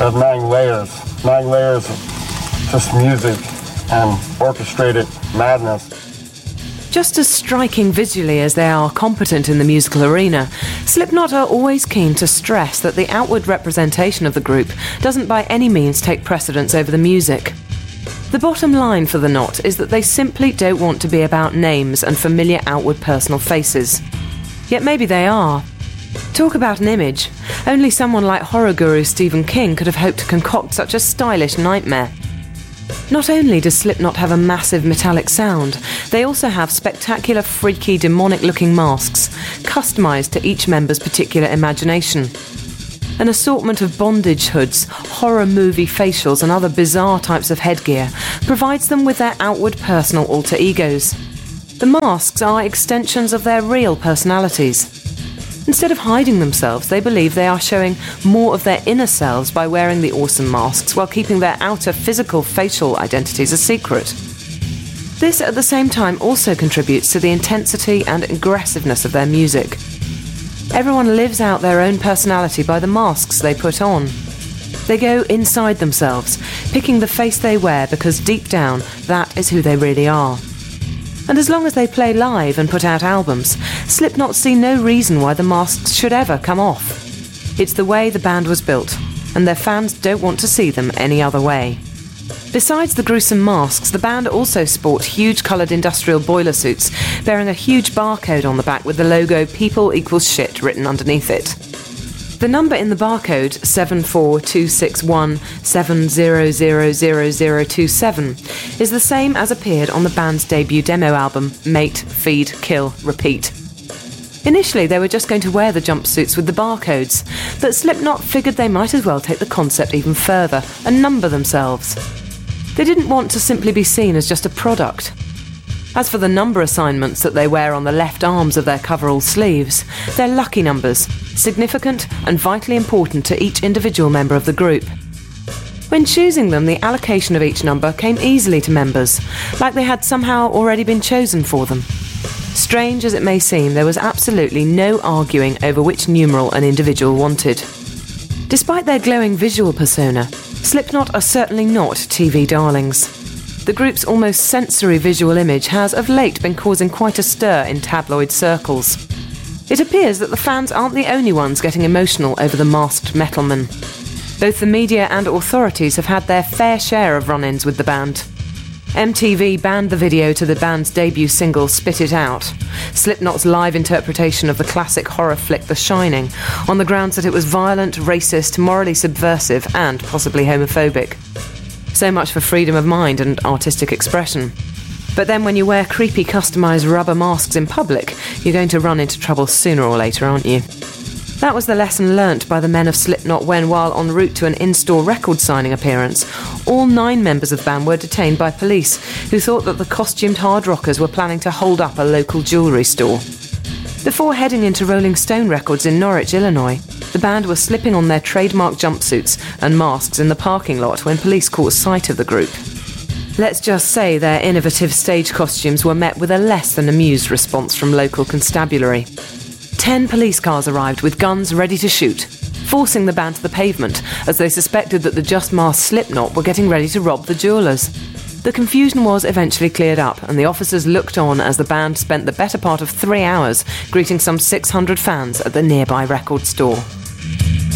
There's nine layers of just music and orchestrated madness. Just as striking visually as they are competent in the musical arena, Slipknot are always keen to stress that the outward representation of the group doesn't by any means take precedence over the music. The bottom line for the Knot is that they simply don't want to be about names and familiar outward personal faces. Yet maybe they are. Talk about an image. Only someone like horror guru Stephen King could have hoped to concoct such a stylish nightmare. Not only does Slipknot have a massive metallic sound, they also have spectacular, freaky, demonic-looking masks, customised to each member's particular imagination. An assortment of bondage hoods, horror movie facials and other bizarre types of headgear provides them with their outward personal alter egos. The masks are extensions of their real personalities. Instead of hiding themselves, they believe they are showing more of their inner selves by wearing the awesome masks while keeping their outer physical facial identities a secret. This at the same time also contributes to the intensity and aggressiveness of their music. Everyone lives out their own personality by the masks they put on. They go inside themselves, picking the face they wear because deep down that is who they really are. And as long as they play live and put out albums, Slipknot see no reason why the masks should ever come off. It's the way the band was built, and their fans don't want to see them any other way. Besides the gruesome masks, the band also sport huge coloured industrial boiler suits, bearing a huge barcode on the back with the logo People Equals Shit written underneath it. The number in the barcode, 74261700027, is the same as appeared on the band's debut demo album, Mate, Feed, Kill, Repeat. Initially, they were just going to wear the jumpsuits with the barcodes, but Slipknot figured they might as well take the concept even further and number themselves. They didn't want to simply be seen as just a product. As for the number assignments that they wear on the left arms of their coverall sleeves, they're lucky numbers, significant and vitally important to each individual member of the group. When choosing them, the allocation of each number came easily to members, like they had somehow already been chosen for them. Strange as it may seem, there was absolutely no arguing over which numeral an individual wanted. Despite their glowing visual persona, Slipknot are certainly not TV darlings. The group's almost sensory visual image has of late been causing quite a stir in tabloid circles. It appears that the fans aren't the only ones getting emotional over the masked metalman. Both the media and authorities have had their fair share of run-ins with the band. MTV banned the video to the band's debut single Spit It Out, Slipknot's live interpretation of the classic horror flick The Shining, on the grounds that it was violent, racist, morally subversive and possibly homophobic. So much for freedom of mind and artistic expression. But then when you wear creepy customised rubber masks in public, you're going to run into trouble sooner or later, aren't you? That was the lesson learnt by the men of Slipknot when, while en route to an in-store record signing appearance, all 9 members of the band were detained by police, who thought that the costumed hard rockers were planning to hold up a local jewellery store. Before heading into Rolling Stone Records in Norwich, Illinois, the band were slipping on their trademark jumpsuits and masks in the parking lot when police caught sight of the group. Let's just say their innovative stage costumes were met with a less than amused response from local constabulary. 10 police cars arrived with guns ready to shoot, forcing the band to the pavement as they suspected that the just-masked Slipknot were getting ready to rob the jewellers. The confusion was eventually cleared up, and the officers looked on as the band spent the better part of 3 hours greeting some 600 fans at the nearby record store.